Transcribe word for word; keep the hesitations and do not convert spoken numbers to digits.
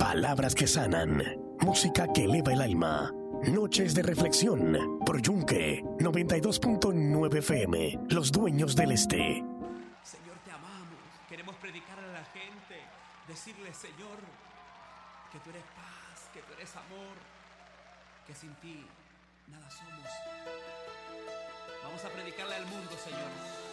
Palabras que sanan, música que eleva el alma. Noches de reflexión por Yunque noventa y dos punto nueve F M, los dueños del este. Señor, te amamos. Queremos predicar a la gente, decirle, Señor, que tú eres paz, que tú eres amor, que sin ti nada somos. Vamos a predicarle al mundo, Señor.